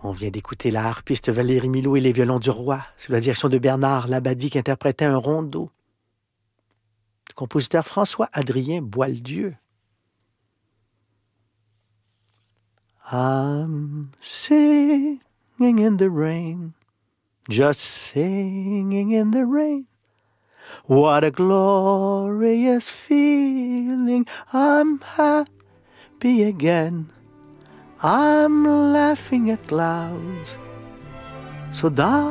On vient d'écouter la harpiste Valérie Milot et les violons du roi, sous la direction de Bernard Labadie qui interprétait un rondo. Le compositeur François-Adrien Boieldieu. I'm singing in the rain, just singing in the rain. What a glorious feeling, I'm happy again. I'm laughing at clouds so dark